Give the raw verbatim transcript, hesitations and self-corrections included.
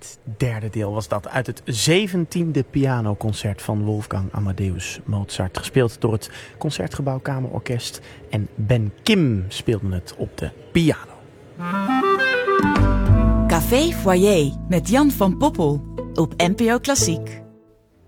Het derde deel was dat uit het zeventiende pianoconcert van Wolfgang Amadeus Mozart. Gespeeld door het Concertgebouw Kamerorkest. En Ben Kim speelde het op de piano. Café Foyer met Jan van Poppel op N P O Klassiek.